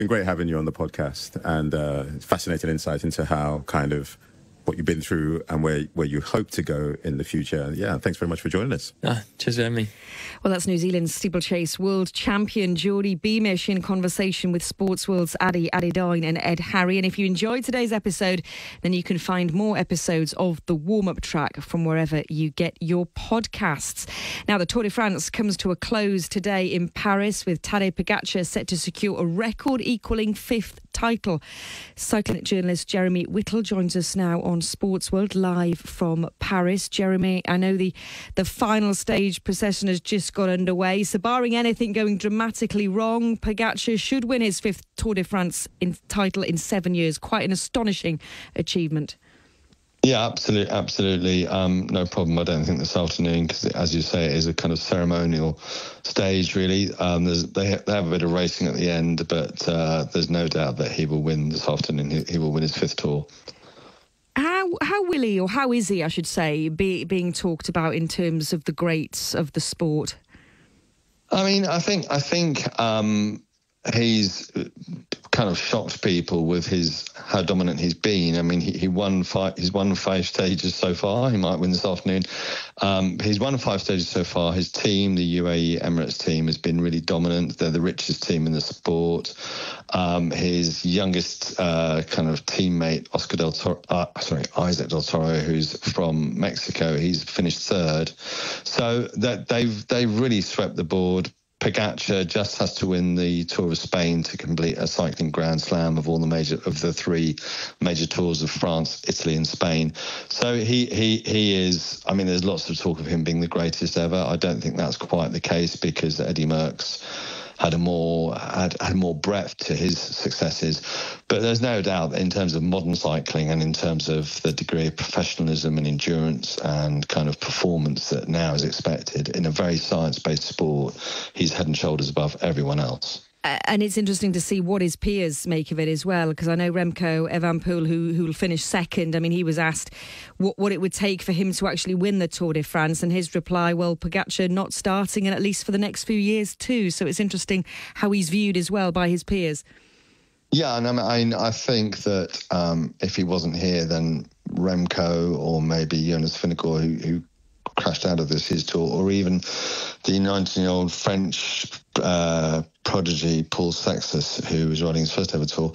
been great having you on the podcast, and fascinating insight into how kind of what you've been through and where you hope to go in the future. Yeah, thanks very much for joining us. Cheers for having me. Well, that's New Zealand's steeplechase world champion Geordie Beamish in conversation with Sportsworld's Adi Adidine and Ed Harry. And if you enjoyed today's episode, then you can find more episodes of the warm-up track from wherever you get your podcasts. Now, the Tour de France comes to a close today in Paris, with Tadej Pogačar set to secure a record-equalling fifth title. Cycling journalist Jeremy Whittle joins us now on Sportsworld live from Paris. Jeremy, I know the final stage procession has just got underway, so barring anything going dramatically wrong, Pogačar should win his fifth Tour de France title in 7 years. Quite an astonishing achievement. Yeah, absolutely. No problem. I don't think this afternoon, because as you say, it is a kind of ceremonial stage, really. They have a bit of racing at the end, but there's no doubt that he will win this afternoon. He will win his fifth Tour. How will he, or how is he, I should say, being talked about in terms of the greats of the sport? I mean, I think he's kind of shocked people with how dominant he's been. I mean, he's won 5 stages so far. He might win this afternoon. He's won 5 stages so far. His team, the UAE Emirates team, has been really dominant. They're the richest team in the sport. His youngest kind of teammate, Isaac Del Toro, who's from Mexico, he's finished third. So that they've really swept the board. Pogačar just has to win the Tour of Spain to complete a cycling Grand Slam of the 3 major tours of France, Italy, and Spain. So he is. I mean, there's lots of talk of him being the greatest ever. I don't think that's quite the case, because Eddie Merckx had more breadth to his successes. But there's no doubt that in terms of modern cycling and in terms of the degree of professionalism and endurance and kind of performance that now is expected in a very science-based sport, he's head and shoulders above everyone else. And it's interesting to see what his peers make of it as well, because I know Remco Evenepoel, who will finish second, I mean, he was asked what it would take for him to actually win the Tour de France, and his reply, well, Pogačar not starting, and at least for the next few years too. So it's interesting how he's viewed as well by his peers. Yeah, and I think that if he wasn't here, then Remco or maybe Jonas Vingegaard, who crashed out of his tour, or even the 19-year-old French prodigy Paul Sextus, who was riding his first ever tour,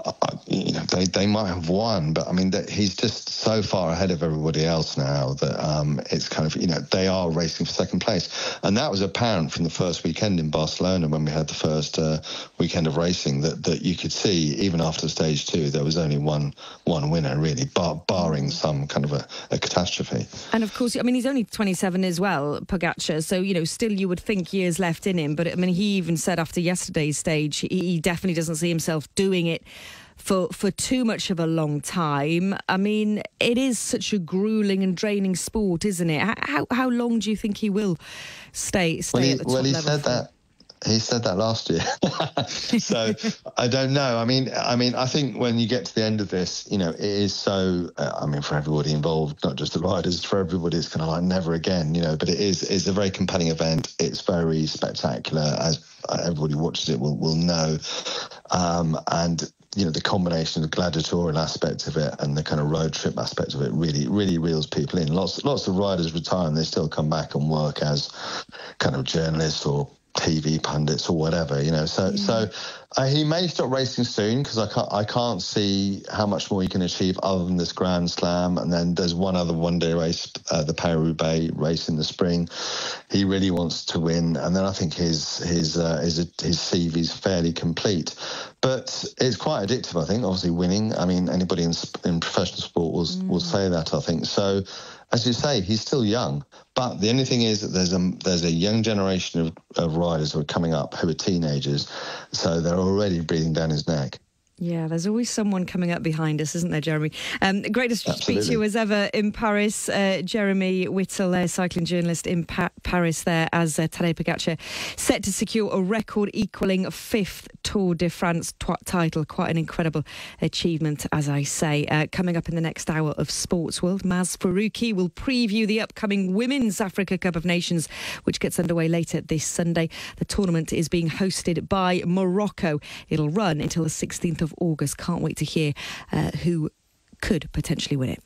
they might have won, but I mean, he's just so far ahead of everybody else now that it's kind of, they are racing for second place. And that was apparent from the first weekend in Barcelona when we had the first weekend of racing, that you could see even after stage 2 there was only one winner really, barring some kind of a catastrophe. And of course, I mean, he's only 27 as well, Pogačar, so still you would think years left in him, but I mean, he even said after yesterday's stage he definitely doesn't see himself doing it for too much of a long time. I mean, it is such a grueling and draining sport, isn't it? How long do you think he will stay at the top level? He said that last year. So I don't know. I mean, I think when you get to the end of this, it is so, for everybody involved, not just the riders, for everybody, it's kind of like never again, but it's a very compelling event. It's very spectacular, as everybody watches it will know. And the combination of the gladiatorial aspect of it and the kind of road trip aspect of it really, really reels people in. Lots of riders retire and they still come back and work as kind of journalists or TV pundits or whatever, So he may stop racing soon, because I can't see how much more he can achieve other than this Grand Slam. And then there's one other one-day race, the Paris-Roubaix race in the spring. He really wants to win, and then I think his CV is fairly complete. But it's quite addictive, I think. Obviously, winning. I mean, anybody in professional sport will say that, I think. So, as you say, he's still young. But the only thing is that there's a young generation of riders who are coming up who are teenagers, so they're already breathing down his neck. Yeah, there's always someone coming up behind us, isn't there, Jeremy? Great to speak to you as ever in Paris. Jeremy Whittle, cycling journalist in Paris there, as Tadej Pogačar set to secure a record-equalling 5th Tour de France title. Quite an incredible achievement, as I say. Coming up in the next hour of Sports World, Maz Faruqi will preview the upcoming Women's Africa Cup of Nations, which gets underway later this Sunday. The tournament is being hosted by Morocco. It'll run until the 16th of August. Can't wait to hear who could potentially win it.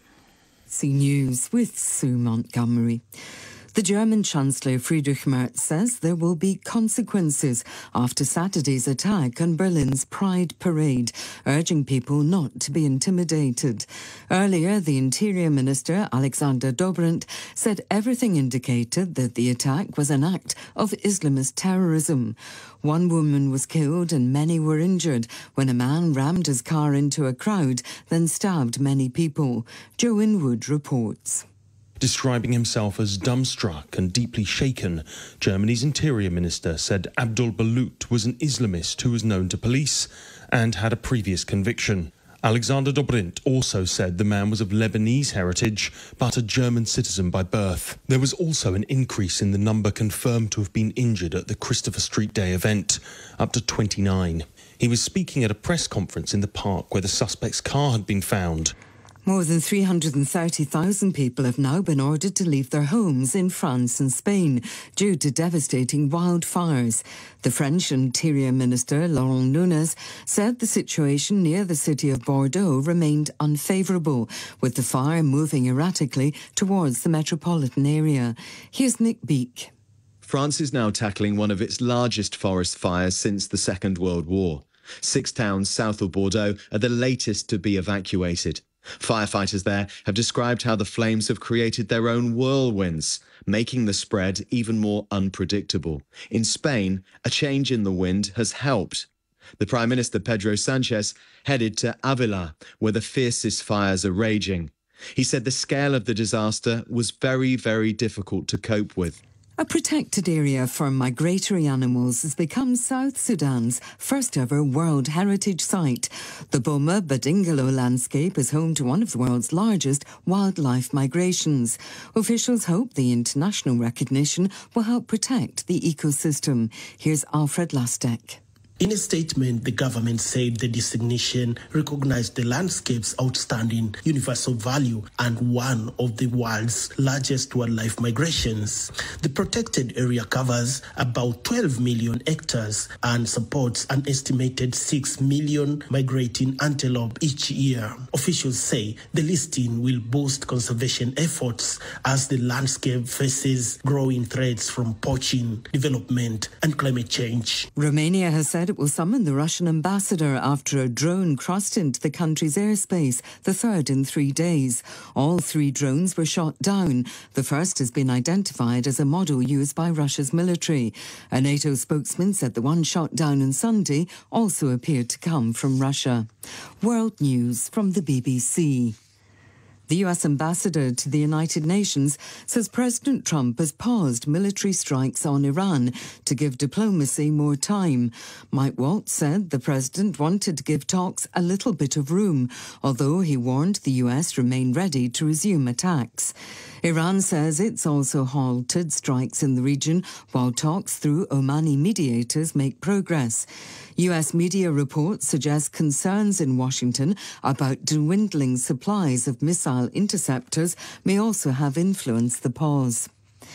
C News with Sue Montgomery. The German Chancellor Friedrich Merz says there will be consequences after Saturday's attack on Berlin's Pride Parade, urging people not to be intimidated. Earlier, the Interior Minister, Alexander Dobrindt, said everything indicated that the attack was an act of Islamist terrorism. One woman was killed and many were injured when a man rammed his car into a crowd, then stabbed many people. Joe Inwood reports. Describing himself as dumbstruck and deeply shaken, Germany's Interior Minister said Abdul Balut was an Islamist who was known to police and had a previous conviction. Alexander Dobrindt also said the man was of Lebanese heritage, but a German citizen by birth. There was also an increase in the number confirmed to have been injured at the Christopher Street Day event, up to 29. He was speaking at a press conference in the park where the suspect's car had been found. More than 330,000 people have now been ordered to leave their homes in France and Spain due to devastating wildfires. The French Interior Minister, Laurent Nunez, said the situation near the city of Bordeaux remained unfavourable, with the fire moving erratically towards the metropolitan area. Here's Nick Beak. France is now tackling one of its largest forest fires since the Second World War. 6 towns south of Bordeaux are the latest to be evacuated. Firefighters there have described how the flames have created their own whirlwinds, making the spread even more unpredictable. In Spain, a change in the wind has helped. The Prime Minister, Pedro Sanchez, headed to Avila, where the fiercest fires are raging. He said the scale of the disaster was very, very difficult to cope with. A protected area for migratory animals has become South Sudan's first ever World Heritage Site. The Boma Badingalo landscape is home to one of the world's largest wildlife migrations. Officials hope the international recognition will help protect the ecosystem. Here's Alfred Lastek. In a statement, the government said the designation recognized the landscape's outstanding universal value and one of the world's largest wildlife migrations. The protected area covers about 12 million hectares and supports an estimated 6 million migrating antelope each year. Officials say the listing will boost conservation efforts as the landscape faces growing threats from poaching, development and climate change. Romania has said it will summon the Russian ambassador after a drone crossed into the country's airspace, the third in 3 days. All 3 drones were shot down. The first has been identified as a model used by Russia's military. A NATO spokesman said the one shot down on Sunday also appeared to come from Russia. World News from the BBC. The US ambassador to the United Nations says President Trump has paused military strikes on Iran to give diplomacy more time. Mike Waltz said the president wanted to give talks a little bit of room, although he warned the US remain ready to resume attacks. Iran says it's also halted strikes in the region while talks through Omani mediators make progress. US media reports suggest concerns in Washington about dwindling supplies of missile interceptors may also have influenced the pause.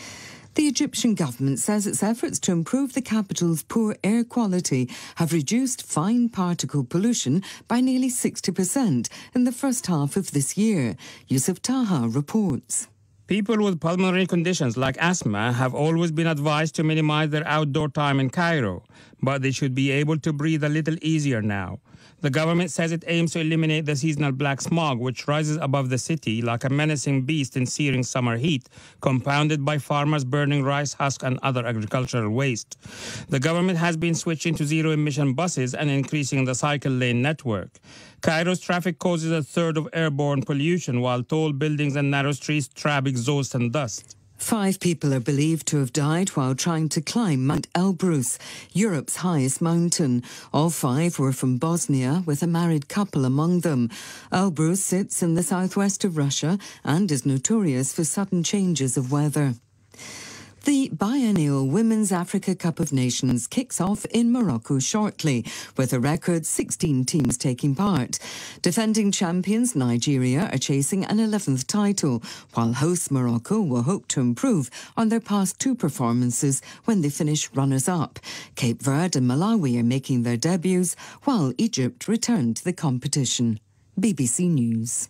The Egyptian government says its efforts to improve the capital's poor air quality have reduced fine particle pollution by nearly 60% in the first half of this year. Yusuf Taha reports. People with pulmonary conditions like asthma have always been advised to minimize their outdoor time in Cairo, but they should be able to breathe a little easier now. The government says it aims to eliminate the seasonal black smog, which rises above the city like a menacing beast in searing summer heat, compounded by farmers burning rice husks and other agricultural waste. The government has been switching to zero-emission buses and increasing the cycle lane network. Cairo's traffic causes a third of airborne pollution, while tall buildings and narrow streets trap exhaust and dust. 5 people are believed to have died while trying to climb Mount Elbrus, Europe's highest mountain. All 5 were from Bosnia, with a married couple among them. Elbrus sits in the southwest of Russia and is notorious for sudden changes of weather. The biennial Women's Africa Cup of Nations kicks off in Morocco shortly, with a record 16 teams taking part. Defending champions Nigeria are chasing an 11th title, while hosts Morocco will hope to improve on their past 2 performances when they finish runners-up. Cape Verde and Malawi are making their debuts, while Egypt return to the competition. BBC News.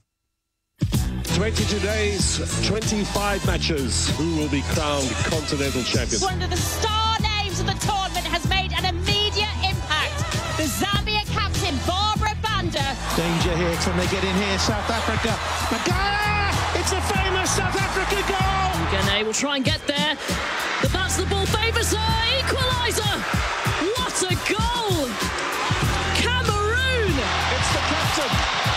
22 days, 25 matches. Who will be crowned continental champion? One of the star names of the tournament has made an immediate impact. The Zambia captain, Barbara Banda. Danger here. Can they get in here? South Africa. Magana! It's a famous South Africa goal! Gane will try and get there. But that's the ball favours her. Equaliser! What a goal! Cameroon! It's the captain.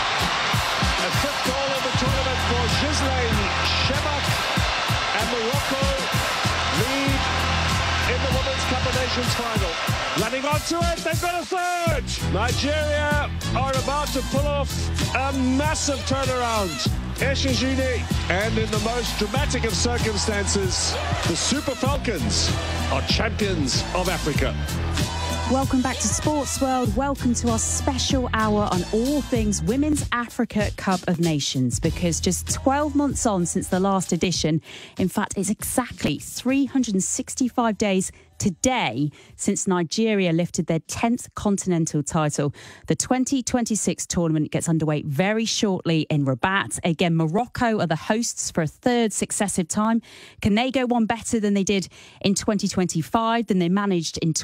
A 5th goal of the tournament for Ghislaine Shemak, and Morocco lead in the Women's Cup of Nations final. Running onto it, they've got a surge! Nigeria are about to pull off a massive turnaround. Eshajini, and in the most dramatic of circumstances, the Super Falcons are champions of Africa. Welcome back to Sports World. Welcome to our special hour on all things Women's Africa Cup of Nations, because just 12 months on since the last edition, in fact, it's exactly 365 days today since Nigeria lifted their 10th continental title. The 2026 tournament gets underway very shortly in Rabat. Again, Morocco are the hosts for a 3rd successive time. Can they go one better than they did in 2025, than they managed in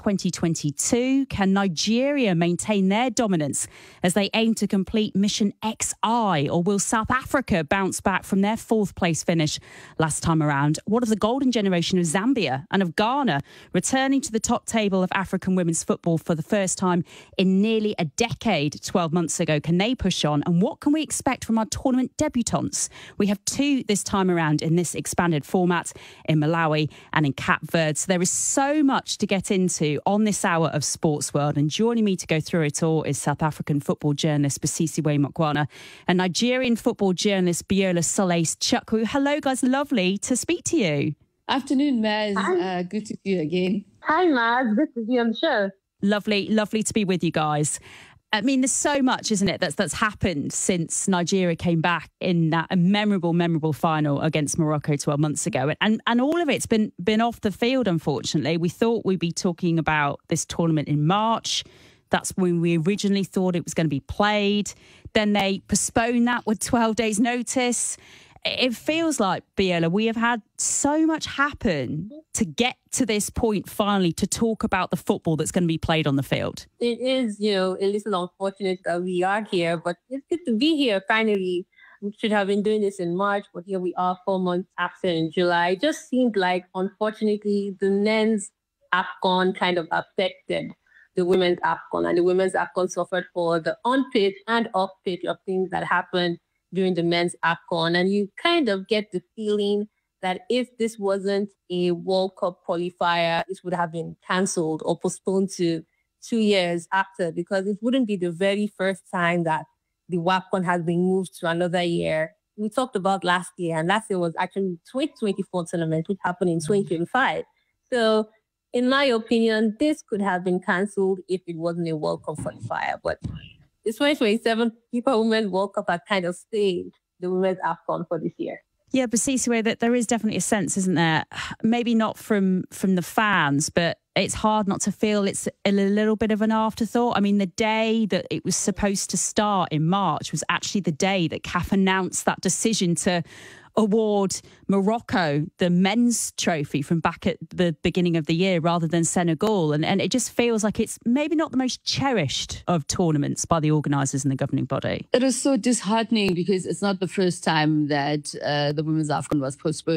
2022? Can Nigeria maintain their dominance as they aim to complete Mission XI? Or will South Africa bounce back from their 4th place finish last time around? What of the golden generation of Zambia and of Ghana, returning to the top table of African women's football for the first time in nearly a decade 12 months ago? Can they push on? And what can we expect from our tournament debutantes? We have 2 this time around in this expanded format, in Malawi and in Cape Verde. So there is so much to get into on this hour of Sports World. And joining me to go through it all is South African football journalist Busisiwe Mokwana and Nigerian football journalist Biola Solis Chukwu. Hello, guys. Lovely to speak to you. Afternoon, Maz. Good to see you again. Hi, Maz. Good to be on the show. Lovely to be with you guys. I mean, there's so much, isn't it, that's happened since Nigeria came back in that memorable final against Morocco 12 months ago. And all of it's been off the field, unfortunately. We thought we'd be talking about this tournament in March. That's when we originally thought it was going to be played. Then they postponed that with 12 days' notice. It feels like, Biola, we have had so much happen to get to this point finally to talk about the football that's going to be played on the field. It is, a little unfortunate that we are here, but it's good to be here finally. We should have been doing this in March, but here we are 4 months after in July. It just seemed like, unfortunately, the men's AFCON kind of affected the women's AFCON, and the women's AFCON suffered for the on-pitch and off-pitch of things that happened during the men's AFCON. And you kind of get the feeling that if this wasn't a World Cup qualifier, it would have been cancelled or postponed to 2 years after, because it wouldn't be the very first time that the WAFCON has been moved to another year. We talked about last year, and last year was actually 2024 tournament, which happened in 2025. So in my opinion, this could have been cancelled if it wasn't a World Cup qualifier. But it's 2027 FIFA Women's World Cup has kind of staged the Women's AFCON for this year. Yeah, but Busisiwe, that there is definitely a sense, isn't there? Maybe not from the fans, but it's hard not to feel it's a little bit of an afterthought. I mean, the day that it was supposed to start in March was actually the day that CAF announced that decision to award Morocco the men's trophy from back at the beginning of the year rather than Senegal. And it just feels like it's maybe not the most cherished of tournaments by the organisers and the governing body. It is so disheartening because it's not the first time that the Women's AFCON was postponed.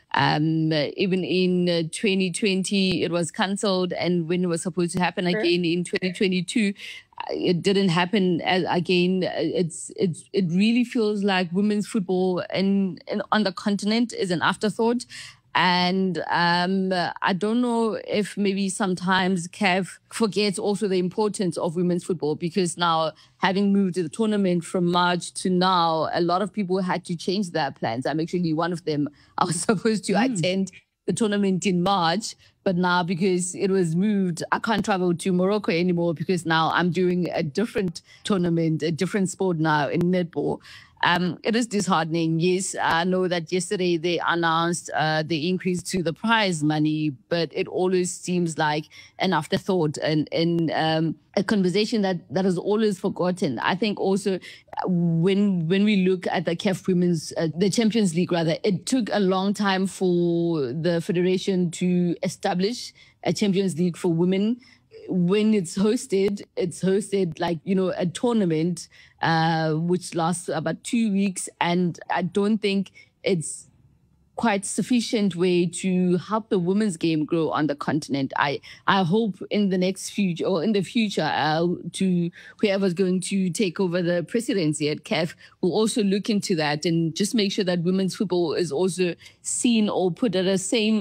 Even in 2020, it was cancelled, and when it was supposed to happen again in 2022, it didn't happen again. It really feels like women's football on the continent is an afterthought. And I don't know if maybe sometimes CAF forgets also the importance of women's football, because now, having moved the tournament from March to now, a lot of people had to change their plans. I'm actually one of them. I was supposed to attend the tournament in March, but now because it was moved, I can't travel to Morocco anymore, because now I'm doing a different tournament, a different sport now in netball. It is disheartening. Yes, I know that yesterday they announced the increase to the prize money, but it always seems like an afterthought and a conversation that is always forgotten. I think also when we look at the CAF Women's, the Champions League rather, it took a long time for the federation to establish a Champions League for women. When it's hosted like, a tournament which lasts about 2 weeks. And I don't think it's quite sufficient way to help the women's game grow on the continent. I hope in the next future, or in the future, to whoever's going to take over the presidency at CAF will also look into that and just make sure that women's football is also seen or put at the same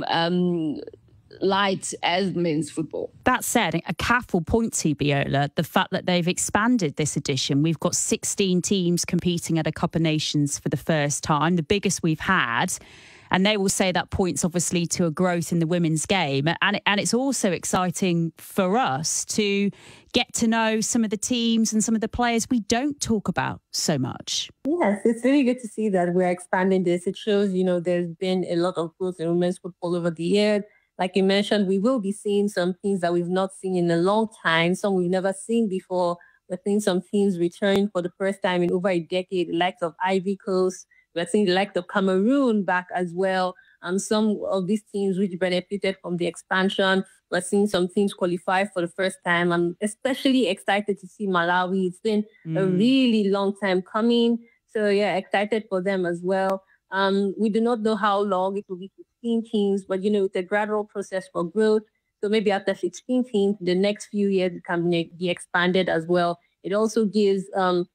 light as men's football. That said, a CAF will point to, Biola, the fact that they've expanded this edition. We've got 16 teams competing at a Cup of Nations for the first time, the biggest we've had. And they will say that points obviously to a growth in the women's game. And it's also exciting for us to get to know some of the teams and some of the players we don't talk about so much. Yes, it's really good to see that we're expanding this. It shows, there's been a lot of growth in women's football over the years. Like you mentioned, we will be seeing some things that we've not seen in a long time, some we've never seen before. We're seeing some teams return for the first time in over a decade, the likes of Ivory Coast. We're seeing the likes of Cameroon back as well. And some of these teams which benefited from the expansion, we're seeing some teams qualify for the first time. I'm especially excited to see Malawi. It's been a really long time coming. So, yeah, excited for them as well. We do not know how long it will be. 16 teams, but it's a gradual process for growth. So maybe after 16 teams, the next few years it can be expanded as well. It also gives some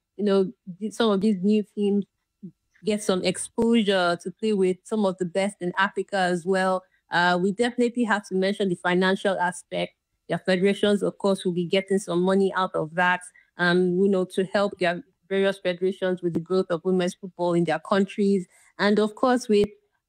of these new teams get some exposure to play with some of the best in Africa as well. We definitely have to mention the financial aspect. Their federations, of course, will be getting some money out of that, to help their various federations with the growth of women's football in their countries. And of course, with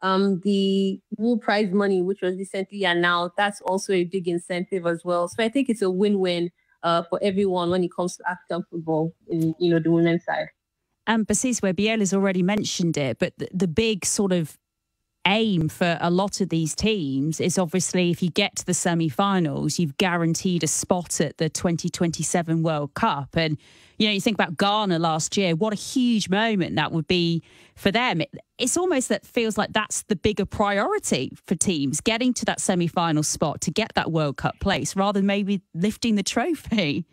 the Wool Prize money, which was recently announced, that's also a big incentive as well. So I think it's a win-win for everyone when it comes to African football in the women's side. And Basiswe, Biola's already mentioned it, but the big sort of aim for a lot of these teams is obviously if you get to the semi-finals, you've guaranteed a spot at the 2027 World Cup. And, you think about Ghana last year, what a huge moment that would be for them. It's almost that feels like that's the bigger priority for teams, getting to that semi-final spot to get that World Cup place rather than maybe lifting the trophy.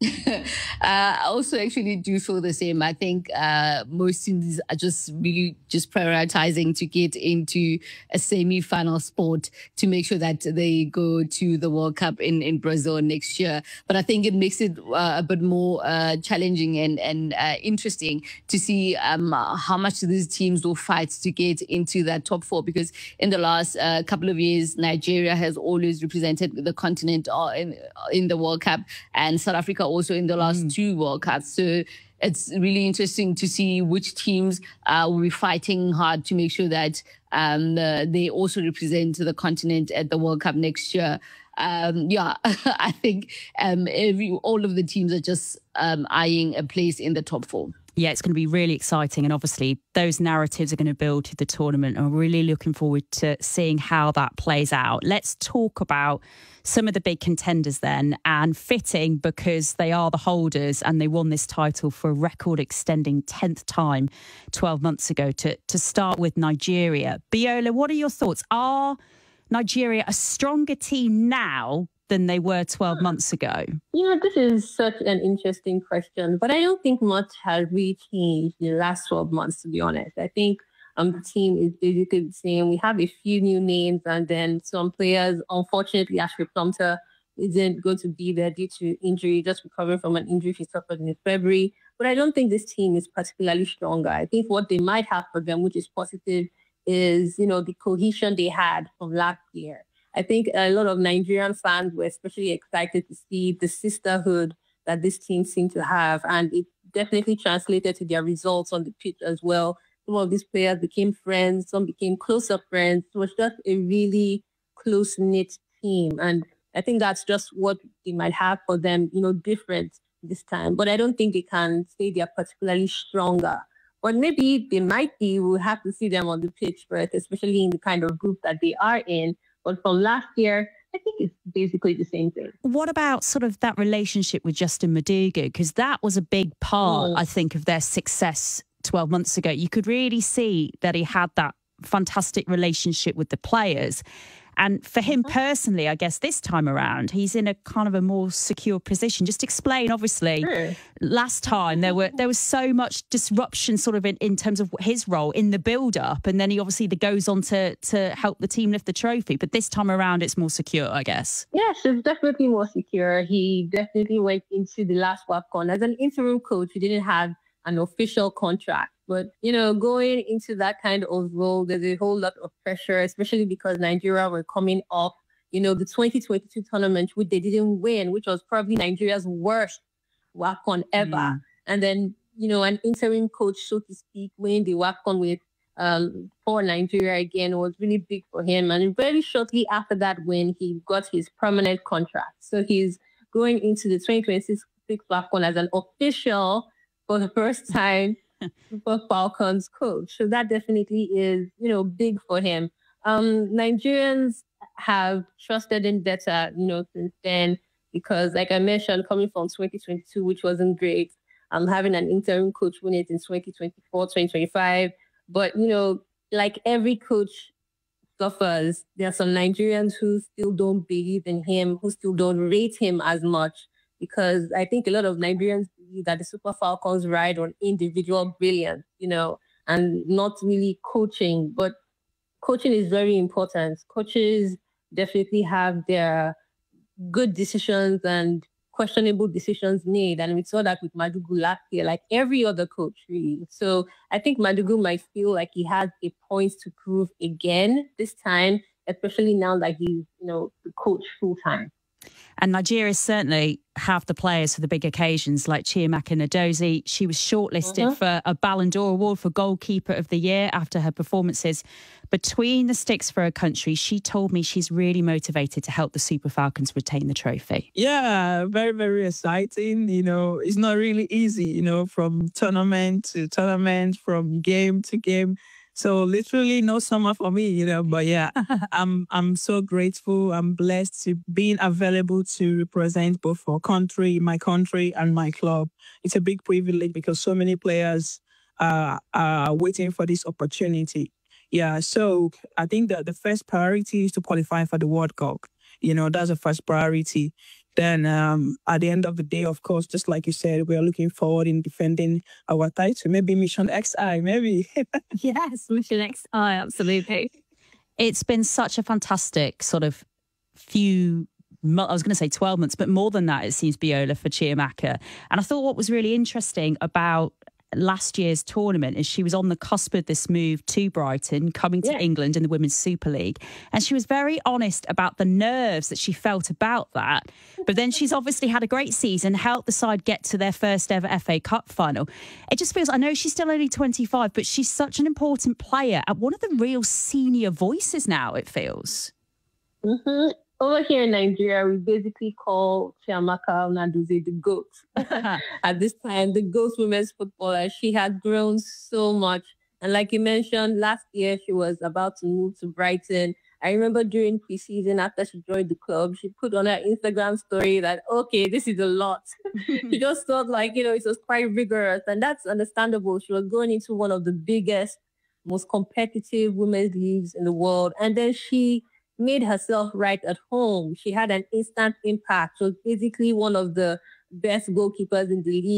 I also actually do feel the same. I think most teams are just really just prioritizing to get into a semi-final spot to make sure that they go to the World Cup in Brazil next year. But I think it makes it a bit more challenging and interesting to see how much these teams will fight to get into that top four, because in the last couple of years, Nigeria has always represented the continent in the World Cup, and South Africa also in the last two World Cups. So it's really interesting to see which teams will be fighting hard to make sure that they also represent the continent at the World Cup next year. I think all of the teams are just eyeing a place in the top four. Yeah, it's going to be really exciting. And obviously, those narratives are going to build to the tournament. I'm really looking forward to seeing how that plays out. Let's talk about some of the big contenders then, and fitting because they are the holders and they won this title for a record extending 10th time 12 months ago. To start with Nigeria. Biola, what are your thoughts? Are Nigeria a stronger team now than they were 12 months ago? This is such an interesting question, but I don't think much has really changed in the last 12 months, to be honest. I think The team is basically the same. We have a few new names, and then some players. Unfortunately, Ashley Plumter isn't going to be there due to injury, just recovering from an injury she suffered in February. But I don't think this team is particularly stronger. I think what they might have for them, which is positive, is, the cohesion they had from last year. I think a lot of Nigerian fans were especially excited to see the sisterhood that this team seemed to have, and it definitely translated to their results on the pitch as well. Some of these players became friends, some became closer friends. It was just a really close-knit team, and I think that's just what they might have for them, different this time. But I don't think they can say they're particularly stronger. But maybe they might be. We'll have to see them on the pitch first, especially in the kind of group that they are in. But from last year, I think it's basically the same thing. What about sort of that relationship with Justin Madugu? Because that was a big part, I think, of their success 12 months ago. You could really see that he had that fantastic relationship with the players. And for him personally, I guess this time around, he's in a kind of a more secure position. Just explain, obviously, last time there was so much disruption sort of in terms of his role in the build-up. And then he obviously goes on to help the team lift the trophy. But this time around, it's more secure, I guess. Yes, it's definitely more secure. He definitely went into the last WAFCON. As an interim coach, he didn't have an official contract. But, going into that kind of role, there's a whole lot of pressure, especially because Nigeria were coming off, the 2022 tournament, which they didn't win, which was probably Nigeria's worst WAFCON ever. And then, an interim coach, so to speak, winning the WAFCON with for Nigeria again was really big for him. And very shortly after that win, he got his permanent contract. So he's going into the 2026 WAFCON as an official, for the first time, Super Falcons coach. So that definitely is, big for him. Nigerians have trusted him better, since then, because like I mentioned, coming from 2022, which wasn't great, having an interim coach win it in 2024, 2025. But, like every coach suffers, there are some Nigerians who still don't believe in him, who still don't rate him as much, because I think a lot of Nigerians believe that the Super Falcons ride on individual brilliance, and not really coaching. But coaching is very important. Coaches definitely have their good decisions and questionable decisions made. And we saw that with Madugu last year, like every other coach, really. So I think Madugu might feel like he has a point to prove again this time, especially now that he's, the coach full time. And Nigeria certainly have the players for the big occasions, like Chiamaka Nnadozie. She was shortlisted for a Ballon d'Or award for Goalkeeper of the Year after her performances between the sticks for her country. She told me she's really motivated to help the Super Falcons retain the trophy. Yeah, very, very exciting. It's not really easy, from tournament to tournament, from game to game. So literally no summer for me, but yeah, I'm so grateful. I'm blessed to being available to represent both for my country and my club. It's a big privilege because so many players are waiting for this opportunity. Yeah, so I think that the first priority is to qualify for the World Cup. That's the first priority. Then at the end of the day, of course, just like you said, we are looking forward in defending our title. Maybe Mission XI, maybe. Yes, Mission XI, absolutely. It's been such a fantastic sort of I was going to say 12 months, but more than that, it seems, Biola, for Chiamaka. And I thought what was really interesting about last year's tournament is she was on the cusp of this move to Brighton, coming to England in the Women's Super League. And she was very honest about the nerves that she felt about that. But then she's obviously had a great season, helped the side get to their first ever FA Cup final. It just feels, I know she's still only 25, but she's such an important player and one of the real senior voices now, it feels. Mm-hmm. Over here in Nigeria, we basically call Chiamaka Nnadozie the GOAT. At this time, the GOAT women's footballer. She had grown so much. And like you mentioned, last year she was about to move to Brighton. I remember during preseason, after she joined the club, she put on her Instagram story that, okay, this is a lot. She just thought like, it was quite rigorous. And that's understandable. She was going into one of the biggest, most competitive women's leagues in the world. And then she made herself right at home. She had an instant impact. She was basically one of the best goalkeepers in the league.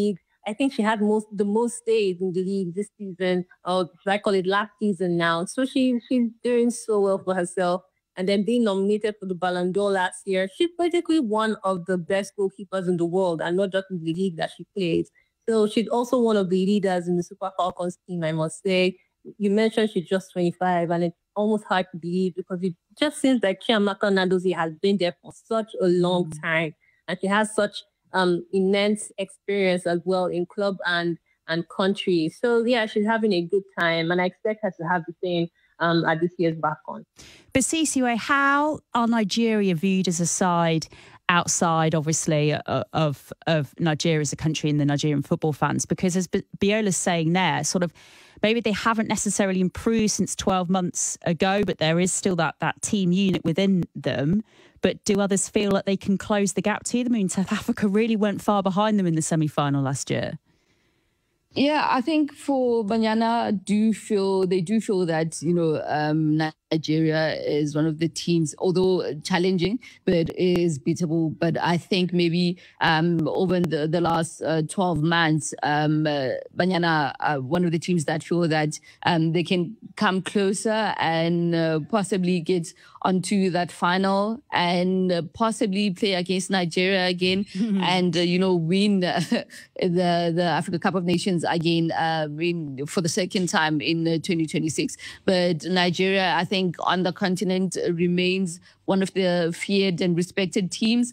I think she had the most stays in the league this season, or should I call it last season now. So she's doing so well for herself. And then being nominated for the Ballon d'Or last year, she's basically one of the best goalkeepers in the world, and not just in the league that she plays. So she's also one of the leaders in the Super Falcons team, I must say. You mentioned she's just 25, and it's almost hard to believe because it just seems like Chiamaka Nnadozie has been there for such a long time, and she has such immense experience as well in club and country. So yeah, she's having a good time, and I expect her to have the same at this year's BAFCON. But Sisiwe, how are Nigeria viewed as a side outside, obviously, of Nigeria as a country and the Nigerian football fans? Because as Biola's saying there, sort of maybe they haven't necessarily improved since 12 months ago, but there is still that team unit within them. But do others feel that they can close the gap to them? I mean, South Africa really went far behind them in the semi-final last year. Yeah, I think for Banyana, they do feel that, Nigeria is one of the teams, although challenging, but is beatable. But I think maybe over the last 12 months, Banyana are one of the teams that feel that they can come closer and possibly get onto that final and possibly play against Nigeria again and, win the Africa Cup of Nations again for the second time in 2026. But Nigeria, I think, on the continent remains one of the feared and respected teams.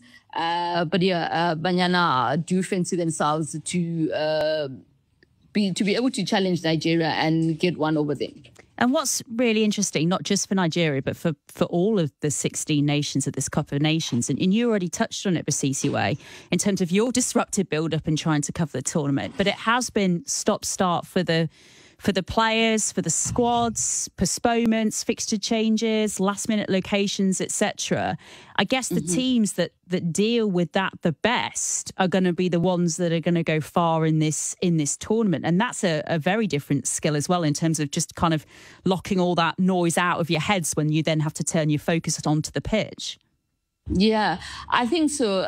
Banyana do fancy themselves to be able to challenge Nigeria and get one over there. And what's really interesting, not just for Nigeria, but for all of the 16 nations of this Cup of Nations, and you already touched on it, Sisiwe, in terms of your disruptive build-up and trying to cover the tournament, but it has been stop-start for the players, for the squads, postponements, fixture changes, last-minute locations, etc. I guess the teams that deal with that the best are going to be the ones that are going to go far in this tournament. And that's a very different skill as well in terms of just kind of locking all that noise out of your heads when you then have to turn your focus onto the pitch. Yeah, I think so.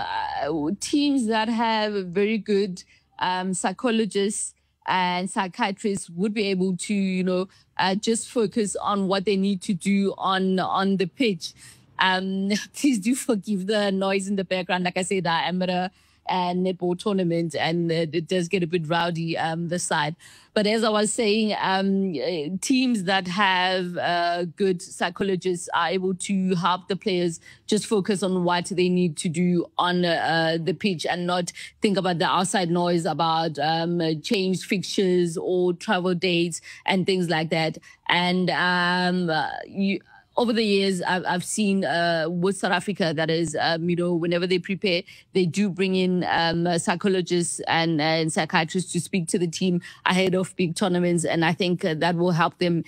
Teams that have very good psychologists and psychiatrists would be able to, just focus on what they need to do on the pitch. Please do forgive the noise in the background. Like I said, I am at a netball tournament, and it does get a bit rowdy this side. But as I was saying, teams that have good psychologists are able to help the players just focus on what they need to do on the pitch and not think about the outside noise about changed fixtures or travel dates and things like that. And over the years, I've seen with South Africa, that is, whenever they prepare, they do bring in psychologists and psychiatrists to speak to the team ahead of big tournaments. And I think that will help them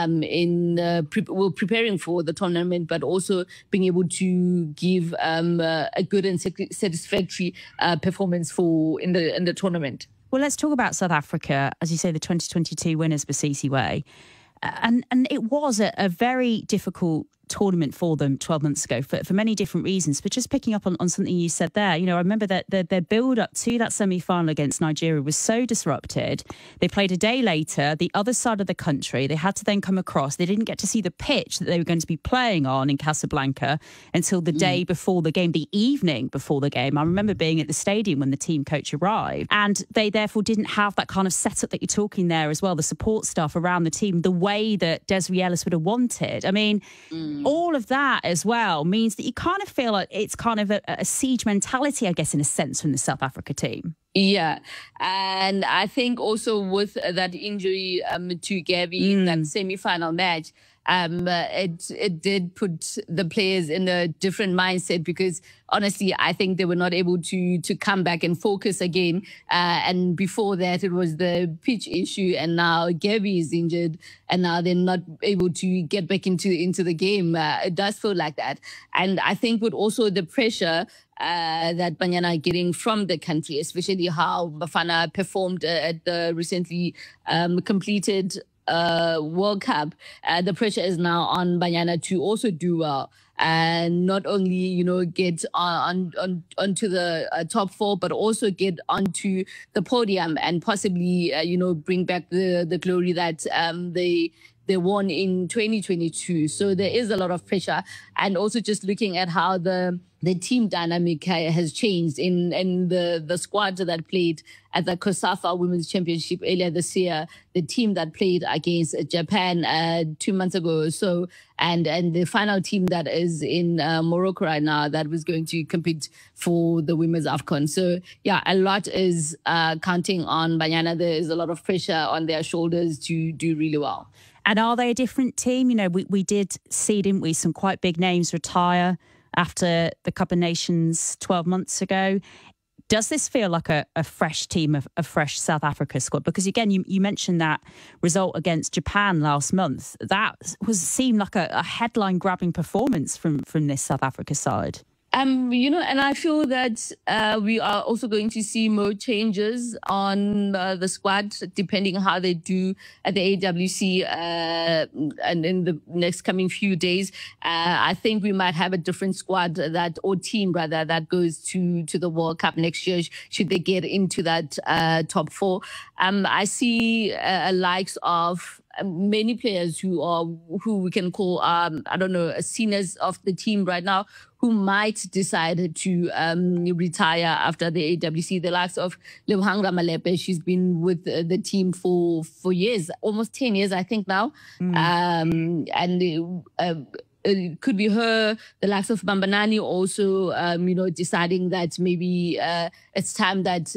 in preparing for the tournament, but also being able to give a good and satisfactory performance in the tournament. Well, let's talk about South Africa, as you say, the 2022 winners, Sisiwe. And it was a very difficult tournament for them 12 months ago for many different reasons. But just picking up on something you said there, I remember that their build-up to that semi-final against Nigeria was so disrupted. They played a day later, the other side of the country. They had to then come across. They didn't get to see the pitch that they were going to be playing on in Casablanca until the day before the game, the evening before the game. I remember being at the stadium when the team coach arrived. And they therefore didn't have that kind of setup that you're talking there as well, the support staff around the team, the way that Desiree Ellis would have wanted. I mean, all of that as well means that you kind of feel like it's kind of a siege mentality, I guess, in a sense, from the South Africa team. Yeah. And I think also with that injury to Gabby in that semi-final match, it did put the players in a different mindset because honestly, I think they were not able to come back and focus again. And before that, it was the pitch issue, and now Gabby is injured, and now they're not able to get back into the game. It does feel like that, and I think with also the pressure that Banyana are getting from the country, especially how Bafana performed at the recently completed World Cup, the pressure is now on Banyana to also do well. And not only, get onto the top 4, but also get onto the podium and possibly, bring back the glory that they won in 2022. So there is a lot of pressure. And also just looking at how the team dynamic has changed in the squad that played at the COSAFA Women's Championship earlier this year, the team that played against Japan 2 months ago. So, and the final team that is in Morocco right now that was going to compete for the Women's AFCON. So yeah, a lot is counting on Banyana. There is a lot of pressure on their shoulders to do really well. And are they a different team? We did see, didn't we, some quite big names retire after the Cup of Nations 12 months ago. Does this feel like a fresh team, a fresh South Africa squad? Because again, you mentioned that result against Japan last month. That seemed like a headline-grabbing performance from this South Africa side. And I feel that we are also going to see more changes on the squad, depending on how they do at the AWC and in the next coming few days. I think we might have a different squad or team rather that goes to the World Cup next year, should they get into that top 4. I see likes of many players who we can call, seniors of the team right now, who might decide to retire after the AWC. The likes of Lebohang Ramalepe, she's been with the team for years, almost 10 years, I think now. It could be her, the likes of Bambanani also, deciding that maybe it's time that,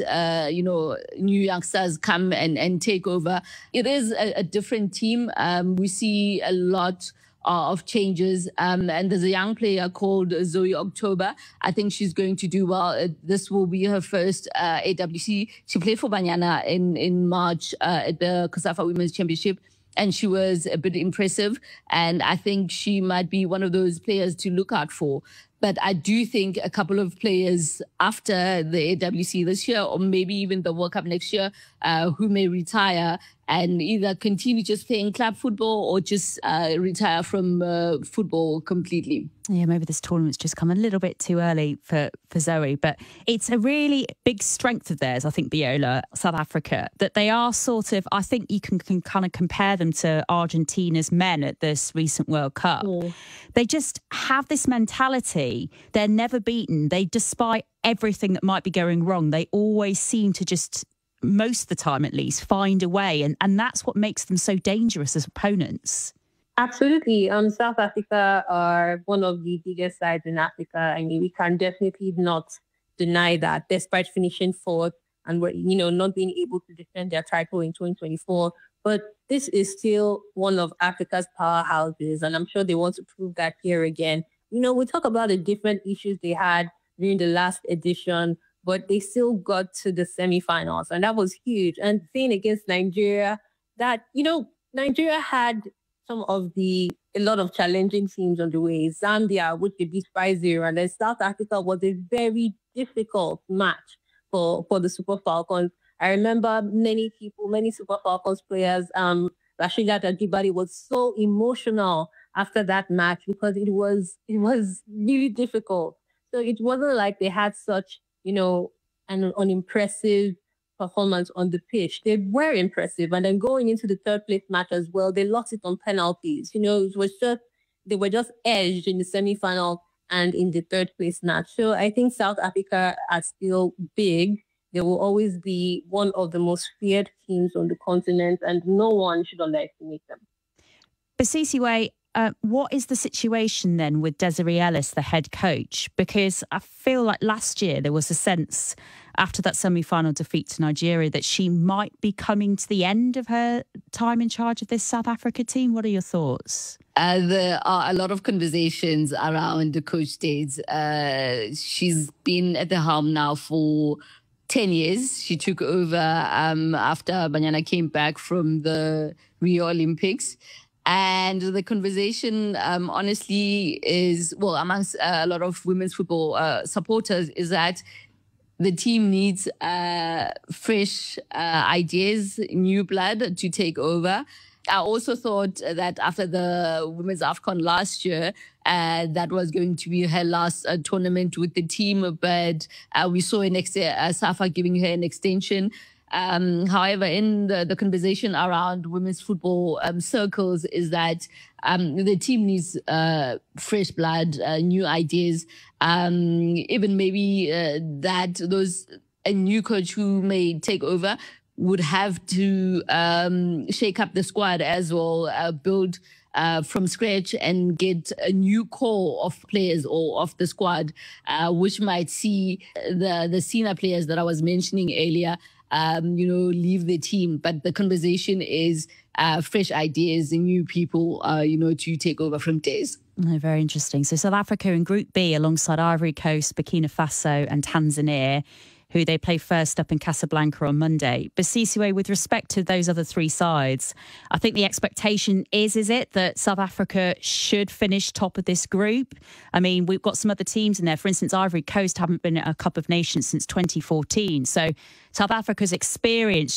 new youngsters come and take over. It is a different team. We see a lot of changes. And there's a young player called Zoe October. I think she's going to do well. This will be her first AWC. She played for Banyana in March at the COSAFA Women's Championship. And she was a bit impressive. And I think she might be one of those players to look out for. But I do think a couple of players after the AWC this year, or maybe even the World Cup next year, who may retire and either continue just playing club football or just retire from football completely. Yeah, maybe this tournament's just come a little bit too early for Zoe, but it's a really big strength of theirs, I think, Biola, South Africa, that they are sort of, I think you can kind of compare them to Argentina's men at this recent World Cup. They just have this mentality. They're never beaten. Despite everything that might be going wrong, they always seem to just, most of the time at least, find a way. And that's what makes them so dangerous as opponents. Absolutely. South Africa are one of the biggest sides in Africa. I mean, we can definitely not deny that, despite finishing fourth and not being able to defend their title in 2024. But this is still one of Africa's powerhouses, and I'm sure they want to prove that here again. We talk about the different issues they had during the last edition, but they still got to the semifinals, and that was huge. And playing against Nigeria, Nigeria had a lot of challenging teams on the way. Zambia, which they beat 5-0, and then South Africa was a very difficult match for the Super Falcons. I remember many Super Falcons players, Rasheedat Ajibade was so emotional after that match because it was really difficult. So it wasn't like they had such, an unimpressive performance on the pitch. They were impressive. And then going into the third place match as well, they lost it on penalties. They were just edged in the semi-final and in the third place match. So I think South Africa are still big. They will always be one of the most feared teams on the continent, and no one should underestimate them. Basisiwe, what is the situation then with Desiree Ellis, the head coach? Because I feel like last year there was a sense after that semi-final defeat to Nigeria that she might be coming to the end of her time in charge of this South Africa team. What are your thoughts? There are a lot of conversations around the coach days. She's been at the helm now for 10 years. She took over after Banyana came back from the Rio Olympics. And the conversation, honestly, is, amongst a lot of women's football supporters, is that the team needs fresh ideas, new blood to take over. I also thought that after the Women's AFCON last year, that was going to be her last tournament with the team, but we saw Safa giving her an extension. However, in the conversation around women's football circles is that the team needs fresh blood, new ideas, even maybe that a new coach who may take over would have to shake up the squad as well, build from scratch and get a new core of players or of the squad, which might see the senior players that I was mentioning earlier, leave the team. But the conversation is fresh ideas and new people, to take over from Des. Oh, very interesting. So South Africa in Group B alongside Ivory Coast, Burkina Faso and Tanzania, who they play first up in Casablanca on Monday. But Sisiwe, with respect to those other three sides, I think the expectation is it that South Africa should finish top of this group? I mean, we've got some other teams in there. For instance, Ivory Coast haven't been at a Cup of Nations since 2014. So South Africa's experience